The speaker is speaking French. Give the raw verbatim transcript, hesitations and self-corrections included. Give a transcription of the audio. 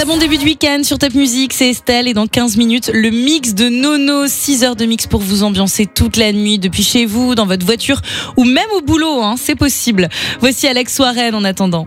bon début de week-end sur Top Music, c'est Estelle et dans quinze minutes, le mix de Nono, six heures de mix pour vous ambiancer toute la nuit depuis chez vous, dans votre voiture ou même au boulot, hein, c'est possible. Voici Alex Warren en attendant.